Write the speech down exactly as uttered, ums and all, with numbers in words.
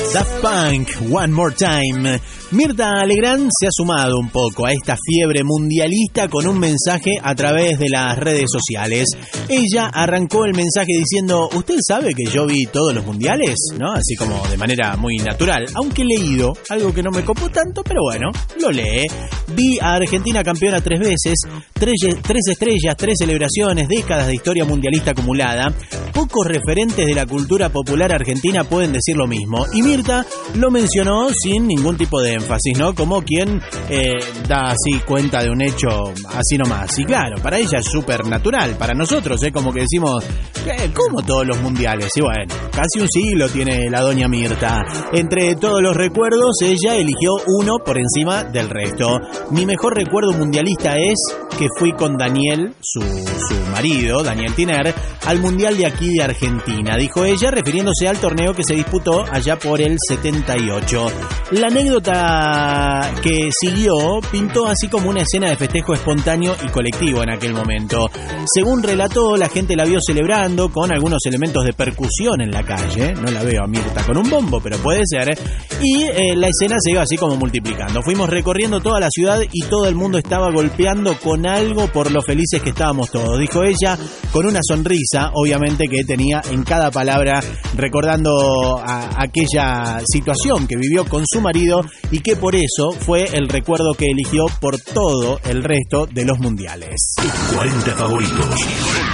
Daft Punk, One More Time. Mirta Legrand se ha sumado un poco a esta fiebre mundialista con un mensaje a través de las redes sociales. Ella arrancó el mensaje diciendo: ¿usted sabe que yo vi todos los mundiales? ¿No? Así como de manera muy natural, aunque he leído algo que no me copó tanto, pero bueno, lo lee. Vi a Argentina campeona tres veces, tres, tres estrellas, tres celebraciones, décadas de historia mundialista acumulada. Pocos referentes de la cultura popular argentina pueden decir lo mismo. Y Mirta lo mencionó sin ningún tipo de énfasis, ¿no? Como quien eh, da así cuenta de un hecho así nomás. Y claro, para ella es súper natural. Para nosotros es como que decimos, eh, ¿cómo todos los mundiales? Y bueno, casi un siglo tiene la doña Mirta. Entre todos los recuerdos, ella eligió uno por encima del resto. Mi mejor recuerdo mundialista es que fui con Daniel, su, su marido, Daniel Tiner, al mundial de aquí de Argentina, dijo ella, refiriéndose al torneo que se disputó allá por el setenta y ocho. La anécdota que siguió pintó así como una escena de festejo espontáneo y colectivo en aquel momento. Según relató, la gente la vio celebrando con algunos elementos de percusión en la calle. No la veo a Mirta con un bombo, pero puede ser. Y eh, la escena se iba así como multiplicando. Fuimos recorriendo toda la ciudad y todo el mundo estaba golpeando con algo por lo felices que estábamos todos, dijo ella, con una sonrisa, obviamente, que tenía en cada palabra, recordando a aquella situación que vivió con su marido y que por eso fue el recuerdo que eligió por todo el resto de los mundiales. cuarenta favoritos.